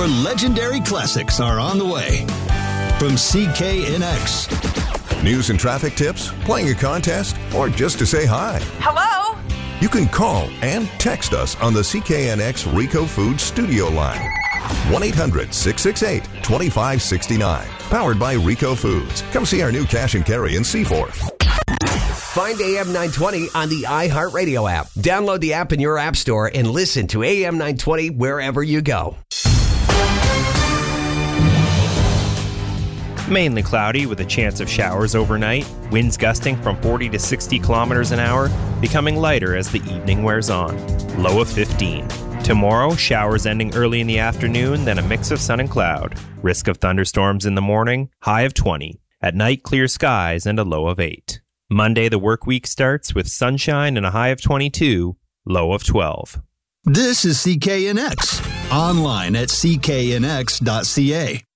Your legendary classics are on the way. From CKNX. News and traffic tips, playing a contest, or just to say hi. Hello? You can call and text us on the CKNX Rico Foods studio line. 1-800-668-2569. Powered by Rico Foods. Come see our new cash and carry in Seaforth. Find AM 920 on the iHeartRadio app. Download the app in your app store and listen to AM 920 wherever you go. Mainly cloudy with a chance of showers overnight. Winds gusting from 40 to 60 kilometers an hour, becoming lighter as the evening wears on. Low of 15. Tomorrow, showers ending early in the afternoon, then a mix of sun and cloud. Risk of thunderstorms in the morning, high of 20. At night, clear skies and a low of 8. Monday, the work week starts with sunshine and a high of 22, low of 12. This is CKNX. Online at cknx.ca.